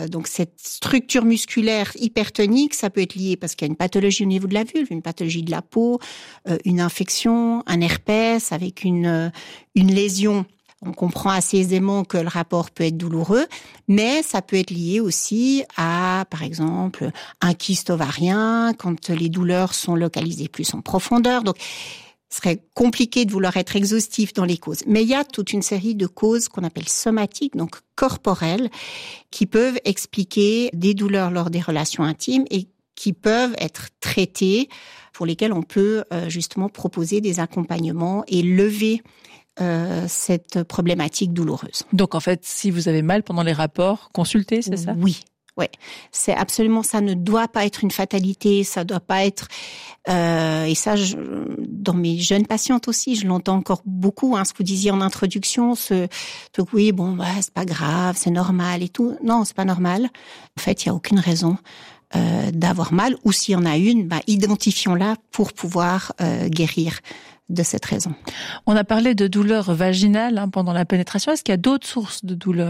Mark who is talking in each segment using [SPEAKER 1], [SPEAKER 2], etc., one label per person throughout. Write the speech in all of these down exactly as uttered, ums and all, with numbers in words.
[SPEAKER 1] Euh, donc cette structure musculaire hypertonique, ça peut être lié parce qu'il y a une pathologie au niveau de la vulve, une pathologie de la peau, euh, une infection, un herpès avec une euh, une lésion. On comprend assez aisément que le rapport peut être douloureux, mais ça peut être lié aussi à, par exemple, un kyste ovarien, quand les douleurs sont localisées plus en profondeur. Donc, ce serait compliqué de vouloir être exhaustif dans les causes. Mais il y a toute une série de causes qu'on appelle somatiques, donc corporelles, qui peuvent expliquer des douleurs lors des relations intimes et qui peuvent être traitées, pour lesquelles on peut euh, justement proposer des accompagnements et lever Euh, cette problématique douloureuse.
[SPEAKER 2] Donc en fait, si vous avez mal pendant les rapports, consultez, c'est ça ?
[SPEAKER 1] Oui, ouais, c'est absolument ça. Ne doit pas être une fatalité, ça doit pas être. Euh, et ça, je, dans mes jeunes patientes aussi, je l'entends encore beaucoup. Hein, ce que vous disiez en introduction, ce, ce oui, bon, bah, c'est pas grave, c'est normal et tout. Non, c'est pas normal. En fait, il y a aucune raison euh, d'avoir mal. Ou s'il y en a une, bah, identifions-la pour pouvoir euh, guérir de cette raison.
[SPEAKER 2] On a parlé de douleurs vaginales hein, pendant la pénétration. Est-ce qu'il y a d'autres sources de douleurs ?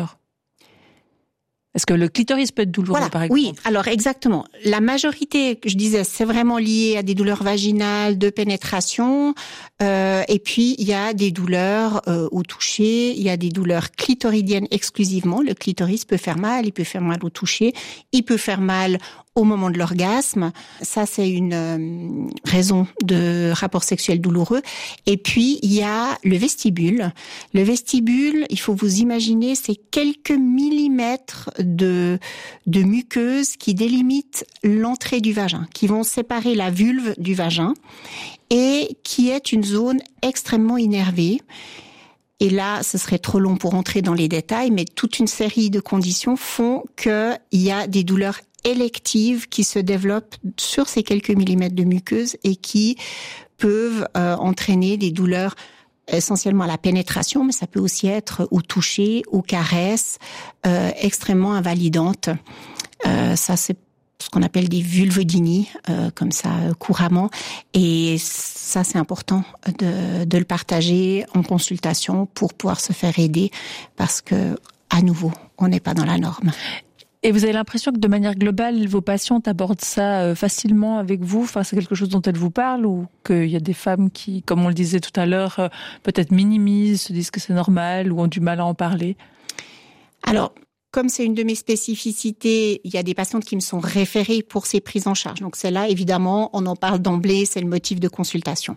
[SPEAKER 2] Est-ce que le clitoris peut être douloureux,
[SPEAKER 1] voilà,
[SPEAKER 2] par exemple ?
[SPEAKER 1] Oui, alors exactement. La majorité, je disais, c'est vraiment lié à des douleurs vaginales, de pénétration. Euh, et puis, il y a des douleurs euh, au toucher. Il y a des douleurs clitoridiennes exclusivement. Le clitoris peut faire mal, il peut faire mal au toucher. Il peut faire mal au moment de l'orgasme. Ça, c'est une euh, raison de rapport sexuel douloureux. Et puis, il y a le vestibule. Le vestibule, il faut vous imaginer, c'est quelques millimètres de, de muqueuses qui délimitent l'entrée du vagin, qui vont séparer la vulve du vagin et qui est une zone extrêmement innervée. Et là, ce serait trop long pour entrer dans les détails, mais toute une série de conditions font qu'il y a des douleurs électives qui se développent sur ces quelques millimètres de muqueuse et qui peuvent euh, entraîner des douleurs essentiellement à la pénétration, mais ça peut aussi être au toucher, aux caresses, euh, extrêmement invalidantes. Euh, ça, c'est ce qu'on appelle des vulvodynies, euh, comme ça, euh, couramment. Et ça, c'est important de, de le partager en consultation pour pouvoir se faire aider, parce que, à nouveau, on n'est pas dans la norme.
[SPEAKER 2] Et vous avez l'impression que de manière globale, vos patientes abordent ça facilement avec vous ? Enfin, c'est quelque chose dont elles vous parlent, ou qu'il y a des femmes qui, comme on le disait tout à l'heure, peut-être minimisent, se disent que c'est normal ou ont du mal à en parler ?
[SPEAKER 1] Alors, comme c'est une de mes spécificités, il y a des patientes qui me sont référées pour ces prises en charge. Donc, celle-là, évidemment, on en parle d'emblée, c'est le motif de consultation.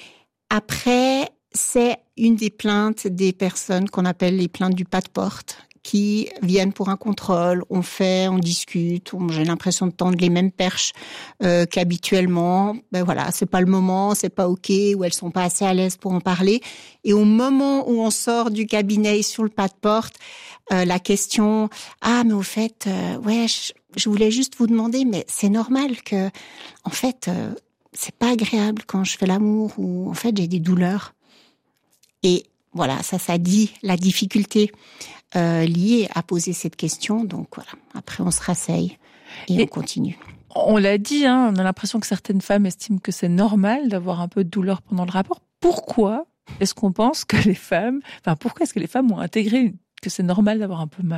[SPEAKER 1] Après, c'est une des plaintes des personnes qu'on appelle les plaintes du pas de porte, qui viennent pour un contrôle, on fait, on discute, on, j'ai l'impression de tendre les mêmes perches euh, qu'habituellement. Ben voilà, c'est pas le moment, c'est pas ok, ou elles sont pas assez à l'aise pour en parler. Et au moment où on sort du cabinet sur le pas de porte, euh, la question « Ah, mais au fait, euh, ouais, je, je voulais juste vous demander, mais c'est normal que, en fait, euh, c'est pas agréable quand je fais l'amour, ou en fait, j'ai des douleurs. » Et voilà, ça, ça dit la difficulté Euh, lié à poser cette question. Donc voilà, après on se rasseye et, et on continue.
[SPEAKER 2] On l'a dit, hein, on a l'impression que certaines femmes estiment que c'est normal d'avoir un peu de douleur pendant le rapport. Pourquoi est-ce qu'on pense que les femmes, enfin pourquoi est-ce que les femmes ont intégré que c'est normal d'avoir un peu mal ?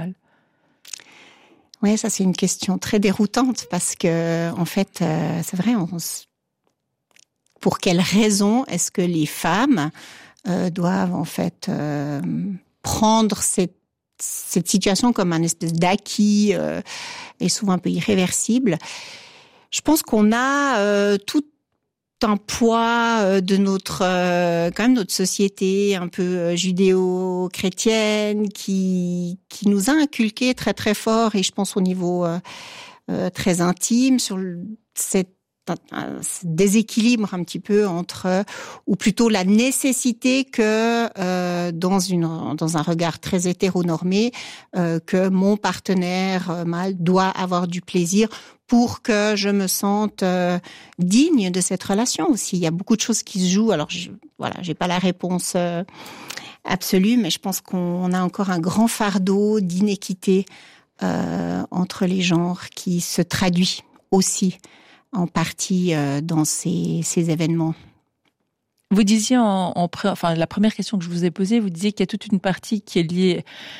[SPEAKER 1] Ouais, ça c'est une question très déroutante, parce que en fait, euh, c'est vrai, on s... pour quelles raisons est-ce que les femmes euh, doivent en fait euh, prendre cette cette situation comme un espèce d'acquis euh, et souvent un peu irréversible. Je pense qu'on a euh, tout un poids euh, de notre euh, quand même notre société un peu euh, judéo-chrétienne qui qui nous a inculqué très très fort, et je pense au niveau euh, euh, très intime, sur le, cette un déséquilibre un petit peu entre, ou plutôt la nécessité que euh, dans une dans un regard très hétéronormé, euh, que mon partenaire euh, mâle doit avoir du plaisir pour que je me sente euh, digne de cette relation aussi. Il y a beaucoup de choses qui se jouent. Alors je, voilà, j'ai pas la réponse euh, absolue, mais je pense qu'on a encore un grand fardeau d'inéquité euh, entre les genres qui se traduit aussi en partie euh, dans ces, ces événements.
[SPEAKER 2] Vous disiez, en, en, enfin, la première question que je vous ai posée, vous disiez qu'il y a toute une partie qui est liée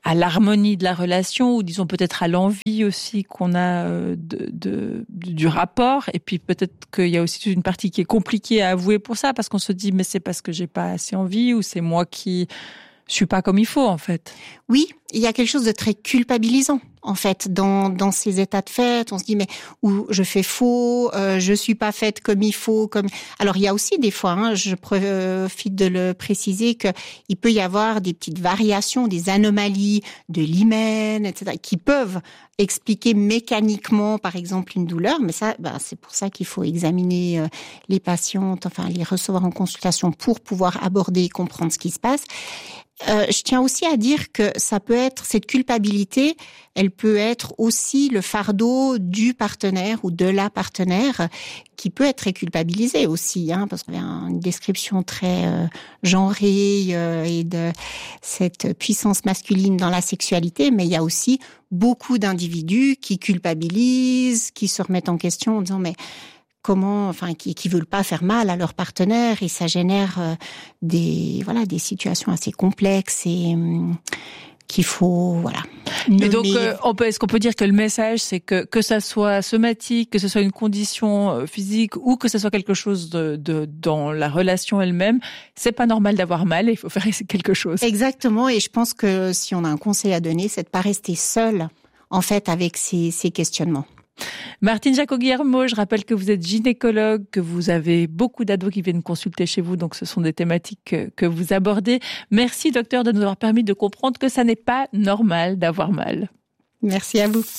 [SPEAKER 2] à l'harmonie de la relation, ou disons peut-être à l'envie aussi qu'on a de, de, du rapport. Et puis peut-être qu'il y a aussi toute une partie qui est compliquée à avouer pour ça, parce qu'on se dit mais c'est parce que j'ai pas assez envie, ou c'est moi qui suis pas comme il faut en fait.
[SPEAKER 1] Oui, il y a quelque chose de très culpabilisant en fait dans dans ces états de fait. On se dit mais ou je fais faux, euh, je suis pas faite comme il faut. Comme alors il y a aussi des fois, hein, je profite de le préciser, que il peut y avoir des petites variations, des anomalies de l'hymen, et cetera, qui peuvent expliquer mécaniquement par exemple une douleur. Mais ça, ben, c'est pour ça qu'il faut examiner euh, les patientes, enfin les recevoir en consultation pour pouvoir aborder et comprendre ce qui se passe. Euh, je tiens aussi à dire que ça peut être, cette culpabilité, elle peut être aussi le fardeau du partenaire ou de la partenaire qui peut être très culpabilisé aussi, hein, parce qu'il y a une description très euh, genrée euh, et de cette puissance masculine dans la sexualité, mais il y a aussi beaucoup d'individus qui culpabilisent, qui se remettent en question en disant mais comment, enfin, qui, qui veulent pas faire mal à leur partenaire, et ça génère euh, des, voilà, des situations assez complexes et euh, qu'il faut, voilà.
[SPEAKER 2] Mais donc, euh, on peut, est-ce qu'on peut dire que le message, c'est que que ça soit somatique, que ce soit une condition physique, ou que ce soit quelque chose de, de dans la relation elle-même, c'est pas normal d'avoir mal, et il faut faire quelque chose.
[SPEAKER 1] Exactement, et je pense que si on a un conseil à donner, c'est de pas rester seul, en fait, avec ces, ces questionnements.
[SPEAKER 2] Martine Jacot-Guillermo, je rappelle que vous êtes gynécologue, que vous avez beaucoup d'ados qui viennent consulter chez vous, donc ce sont des thématiques que, que vous abordez. Merci docteur de nous avoir permis de comprendre que ça n'est pas normal d'avoir mal.
[SPEAKER 1] Merci à vous.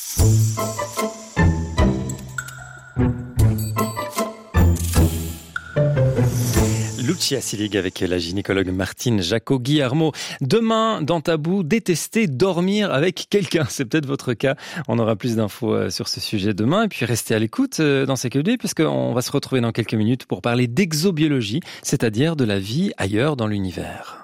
[SPEAKER 3] Lucia Silig avec la gynécologue Martine Jacot-Guillermo. Demain, dans Tabou, détester dormir avec quelqu'un. C'est peut-être votre cas. On aura plus d'infos sur ce sujet demain. Et puis, restez à l'écoute dans C Q D, puisqu'on va se retrouver dans quelques minutes pour parler d'exobiologie, c'est-à-dire de la vie ailleurs dans l'univers.